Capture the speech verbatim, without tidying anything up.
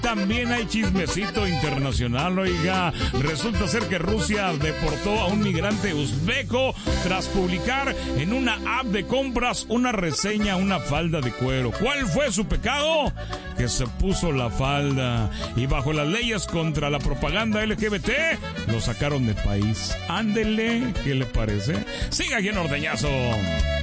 También hay chismecito internacional, oiga. Resulta ser que Rusia deportó a un migrante uzbeco tras publicar en una app de compras una reseña, una falda de cuero. ¿Cuál fue su pecado? Que se puso la falda. Y bajo las leyes contra la propaganda L G B T, lo sacaron del país. Ándele, ¿qué le parece? Siga aquí en Ordeñazo.